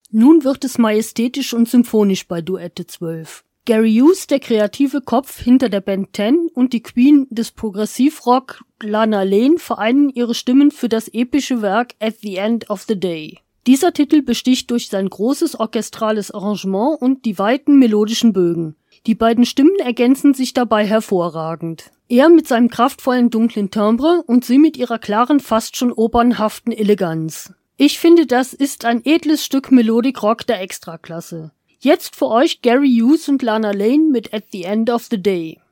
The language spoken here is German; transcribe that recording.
Nun wird es majestätisch und symphonisch bei Duette 12. Gary Hughes, der kreative Kopf hinter der Band Ten, und die Queen des Progressivrock Lana Lane vereinen ihre Stimmen für das epische Werk At the End of the Day. Dieser Titel besticht durch sein großes orchestrales Arrangement und die weiten melodischen Bögen. Die beiden Stimmen ergänzen sich dabei hervorragend. Er mit seinem kraftvollen dunklen Timbre und sie mit ihrer klaren, fast schon opernhaften Eleganz. Ich finde, das ist ein edles Stück Melodic Rock der Extraklasse. Jetzt für euch Gary Hughes und Lana Lane mit At the End of the Day.